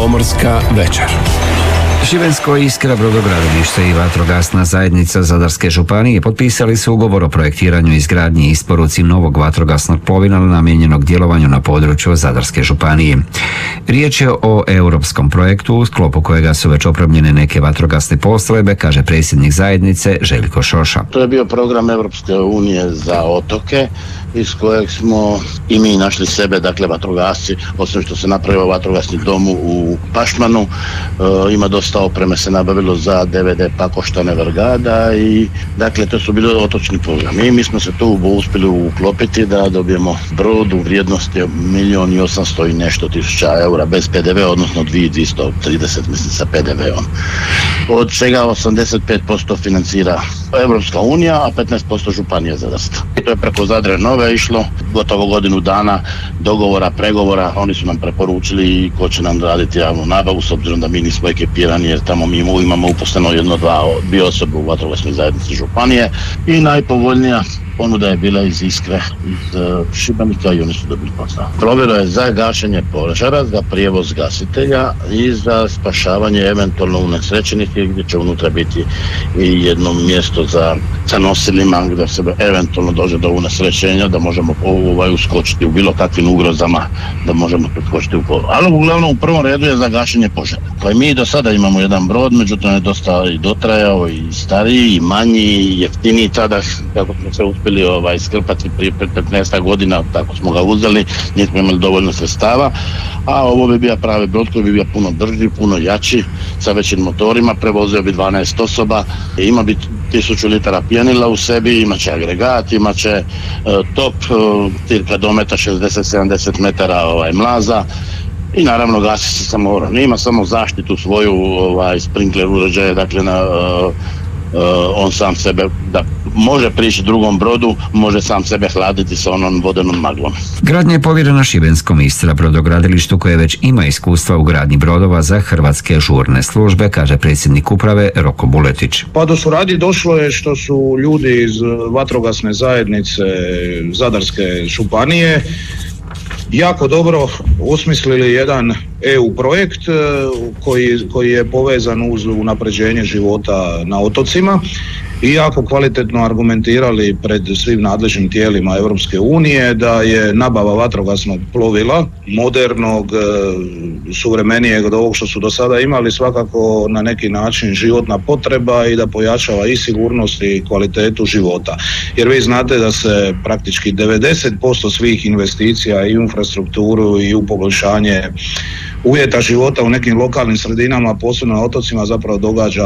Pomorska večer. Šibensko Iskra brodogradilište i vatrogasna zajednica Zadarske županije potpisali su ugovor o projektiranju, izgradnji i isporuci novog vatrogasnog plovila namijenjenog djelovanju na području Zadarske županije. Riječ je o europskom projektu u sklopu kojega su već opremljene neke vatrogasne postrojbe, kaže predsjednik zajednice Željko Šoša. To je bio program Europske unije za otoke iz kojeg smo i mi našli sebe, dakle vatrogasci, osim što se napravio vatrogasni dom u Pašmanu, ima dosta opreme se nabavilo za DVD Pakoštane Vrgada i dakle to su bili otočni programi. I mi smo se tu uspjeli uklopiti da dobijemo brod u vrijednosti 1.800.000 i nešto tisuća eura bez PDV, odnosno 2.230 mislim sa PDV-om. Od čega 85% financira Europska unija, a 15% županija Zadarska. To je preko Zadre Nove išlo, gotovo godinu dana dogovora, pregovora, oni su nam preporučili ko će nam raditi javnu nabavu, s obzirom da mi nismo ekipirani jer tamo mi imamo uposleno dvije osobe u vatrogasnoj zajednici županije i najpovoljnija ponuda je bila iz Iskre, iz Šibenika i oni su dobili posao. Plovilo je za gašenje požara, za prijevoz gasitelja i za spašavanje eventualno unesrećenih gdje će unutra biti i jedno mjesto za nosilima gdje se eventualno dođe do unesrećenja da možemo uskočiti u bilo kakvim ugrozama, da možemo preskočiti u polu. Ali uglavnom u prvom redu je za gašenje požara. Koji mi do sada imamo jedan brod, međutim je dosta i dotrajao i stariji i manji i jeftiniji tada kako smo se uspjeli skrpati prije 15 godina, tako smo ga uzeli, nismo imali dovoljno sredstava, a ovo bi bio pravi brod koji bi bio puno brži, puno jači, sa većim motorima, prevozio bi 12 osoba, ima bi 1000 litara pjenila u sebi, imat će agregat, imat će top, cirka do meta 60-70 metara mlaza, i naravno gasi se samo morom. Ima samo zaštitu svoju, sprinkler uređaje, dakle on sam sebe da može prići drugom brodu, može sam sebe hladiti sa onom vodenom maglom. Gradnja je povjerena Šibenskom Istra brodogradilištu koje već ima iskustva u gradnji brodova za hrvatske žurne službe, kaže predsjednik uprave Roko Buletić. Pa do suradnje došlo je što su ljudi iz vatrogasne zajednice Zadarske županije jako dobro osmislili jedan EU projekt koji je povezan uz unapređenje života na otocima i jako kvalitetno argumentirali pred svim nadležnim tijelima Europske unije da je nabava vatrogasnog plovila, modernog, suvremenijeg od ovog što su do sada imali, svakako na neki način životna potreba i da pojačava i sigurnost i kvalitetu života. Jer vi znate da se praktički 90% svih investicija i u infrastrukturu i u poboljšanje uvjeta života u nekim lokalnim sredinama, posebno na otocima, zapravo događa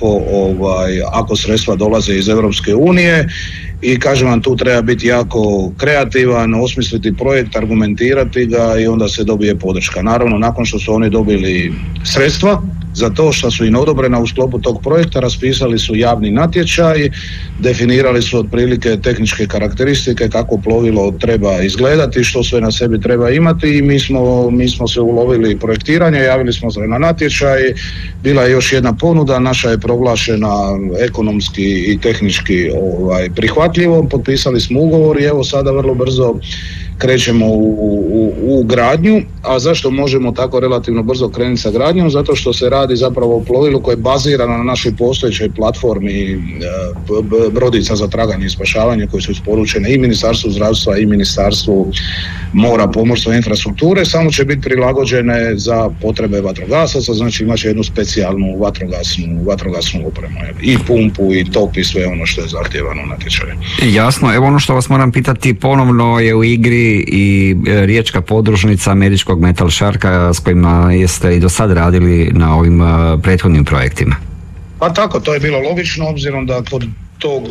ako sredstva dolaze iz Europske unije i kažem vam, tu treba biti jako kreativan, osmisliti projekt, argumentirati ga i onda se dobije podrška. Naravno, nakon što su oni dobili sredstva za to što su im odobrena u sklopu tog projekta, raspisali su javni natječaj, definirali su otprilike tehničke karakteristike kako plovilo treba izgledati, što sve na sebi treba imati i mi smo se ulovili projektiranje, javili smo se na natječaj, bila je još jedna ponuda, naša je proglašena ekonomski i tehnički prihvatljivom, potpisali smo ugovor i evo sada vrlo brzo krećemo u gradnju. A zašto možemo tako relativno brzo krenuti sa gradnjom? Zato što se radi zapravo o plovilu koje je bazirano na našoj postojećoj platformi brodica za traganje i spašavanje koje su isporučene i Ministarstvu zdravstva i Ministarstvu mora, pomorstva i infrastrukture, samo će biti prilagođene za potrebe vatrogasaca, znači imat će jednu specijalnu vatrogasnu opremu i pumpu i top i sve ono što je zahtijevano u natječaju. Jasno, evo ono što vas moram pitati, ponovno je u igri i riječka podružnica američkog Metal Sharka s kojima jeste i do sad radili na ovim prethodnim projektima. Pa tako, to je bilo logično obzirom da kod tog